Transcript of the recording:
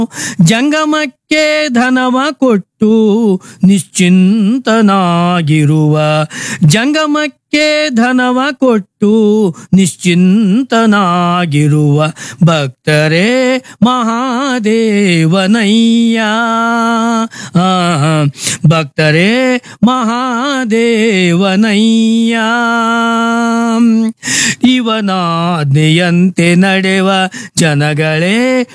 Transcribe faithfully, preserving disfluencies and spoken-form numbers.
ಜಂಗಮಕ್ಕೆ ಧನವ ಕೊಟ್ಟು ನಿಶ್ಚಿಂತನಾಗಿರುವ ಜಂಗಮಕ್ಕೆ ಧನವ ಕೊಟ್ಟು ನಿಶ್ಚಿಂತನಾಗಿರುವ ಭಕ್ತರೇ ಮಹಾದೇವನಯ್ಯ. ಆ ಭಕ್ತರೇ ಮಹಾದೇವನಯ್ಯ. ಇವನಾಜ್ಞೆಯಂತೆ ನಡೆವ ಜನಗಳೇ